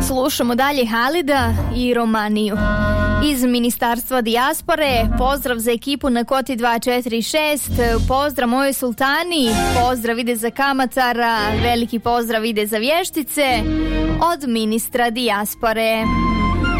Slušamo dalje Halida i Romaniju. Iz Ministarstva dijaspore, pozdrav za ekipu na Koti 246, pozdrav mojoj sultani, pozdrav ide za Kamatara, veliki pozdrav ide za Vještice od ministra dijaspore.